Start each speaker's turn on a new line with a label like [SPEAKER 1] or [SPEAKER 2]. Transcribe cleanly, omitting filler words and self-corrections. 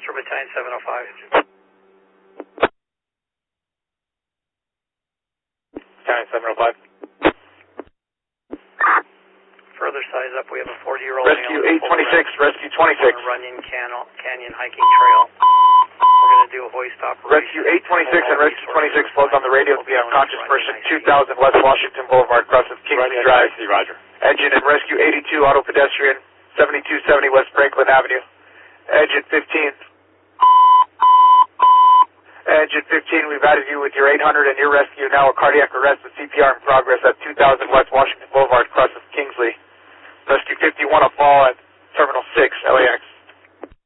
[SPEAKER 1] Metro Battalion 705.
[SPEAKER 2] Battalion 705.
[SPEAKER 1] Further size up, we have a 40-year-old
[SPEAKER 2] Rescue 826, Rescue 26.
[SPEAKER 1] on a Runyon Canyon hiking trail. We're going to do a hoist operation.
[SPEAKER 2] Rescue 826 and Rescue 26, both on the radio. We have conscious person 2000 West Washington Boulevard, cross of Kingsley Drive.
[SPEAKER 3] Roger.
[SPEAKER 2] Engine and Rescue 82, auto pedestrian, 7270 West Franklin Avenue. Engine 15. Engine 15, we've added you with your 800 and your rescue. Now a cardiac arrest with CPR in progress at 2000 West Washington Boulevard, cross of Kingsley. Rescue 51, a fall at Terminal 6, LAX.